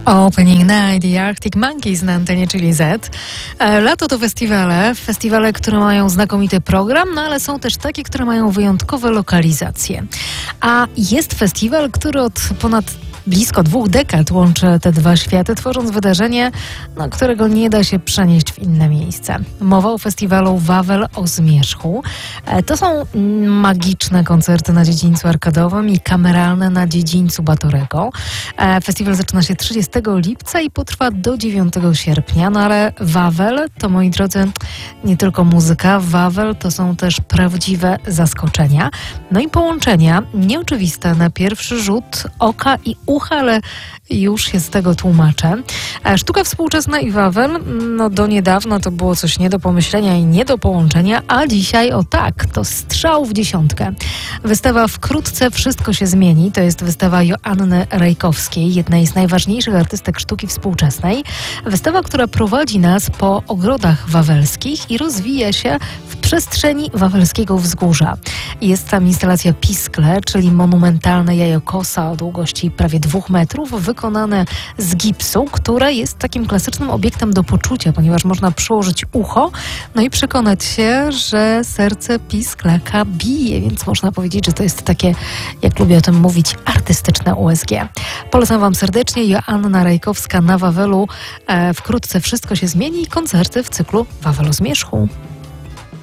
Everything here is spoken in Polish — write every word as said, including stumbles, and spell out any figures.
Opening Night i Arctic Monkeys na antenie Chili Z. Lato to festiwale, festiwale, które mają znakomity program, no ale są też takie, które mają wyjątkowe lokalizacje. A jest festiwal, który od ponad blisko dwóch dekad łączy te dwa światy, tworząc wydarzenie, no, którego nie da się przenieść w inne miejsce. Mowa o festiwalu Wawel o Zmierzchu. To są magiczne koncerty na dziedzińcu arkadowym i kameralne na dziedzińcu Batorego. Festiwal zaczyna się trzydziestego lipca i potrwa do dziewiątego sierpnia, no ale Wawel to, moi drodzy, nie tylko muzyka. Wawel to są też prawdziwe zaskoczenia. No i połączenia nieoczywiste na pierwszy rzut oka i ucha, ale już się z tego tłumaczę. Sztuka współczesna i Wawel, no do niedawna to było coś nie do pomyślenia i nie do połączenia, a dzisiaj o tak, to strzał w dziesiątkę. Wystawa Wkrótce wszystko się zmieni, to jest wystawa Joanny Rejkowskiej, jednej z najważniejszych artystek sztuki współczesnej. Wystawa, która prowadzi nas po ogrodach wawelskich i rozwija się w przestrzeni wawelskiego wzgórza. Jest tam instalacja Piskle, czyli monumentalne jajokosa o długości prawie dwóch metrów, wykonane z gipsu, które jest takim klasycznym obiektem do poczucia, ponieważ można przyłożyć ucho, no i przekonać się, że serce Pisklaka bije, więc można powiedzieć, że to jest takie, jak lubię o tym mówić, artystyczne U S G. Polecam Wam serdecznie. Joanna Rejkowska na Wawelu. E, wkrótce wszystko się zmieni i koncerty w cyklu Wawel o Zmierzchu.